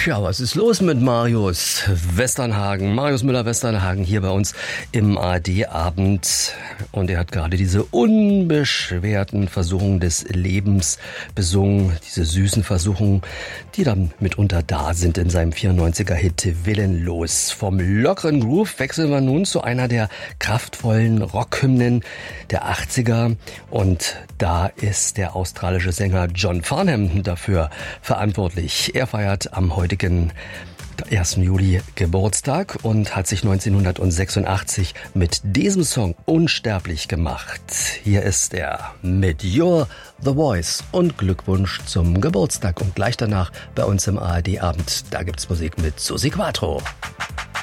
Ja, was ist los mit Marius Westernhagen? Marius Müller-Westernhagen hier bei uns im ARD-Abend. Und er hat gerade diese unbeschwerten Versuchungen des Lebens besungen, diese süßen Versuchungen, die dann mitunter da sind in seinem 94er-Hit Willenlos. Vom lockeren Groove wechseln wir nun zu einer der kraftvollen Rockhymnen der 80er. Und da ist der australische Sänger John Farnham dafür verantwortlich. Er feiert am heutigen 1. Juli Geburtstag und hat sich 1986 mit diesem Song unsterblich gemacht. Hier ist er mit You're the Voice und Glückwunsch zum Geburtstag. Und gleich danach bei uns im ARD-Abend, da gibt's Musik mit Susi Quatro.